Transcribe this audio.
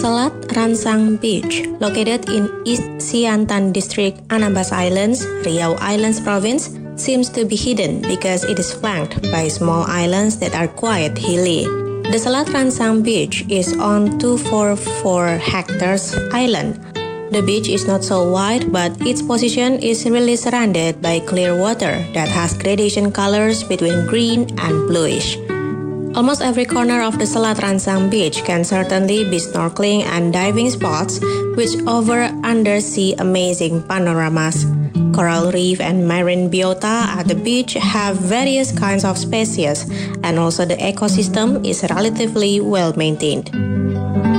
Selat Ransang Beach, located in East Siantan District, Anambas Islands, Riau Islands Province, seems to be hidden because it is flanked by small islands that are quite hilly. The Selat Ransang Beach is on 244 hectares island. The beach is not so wide, but its position is really surrounded by clear water that has gradation colors between green and bluish. Almost every corner of the Selat Ransang Beach can certainly be snorkeling and diving spots, which offer undersea amazing panoramas. Coral reef and marine biota at the beach have various kinds of species, and also the ecosystem is relatively well maintained.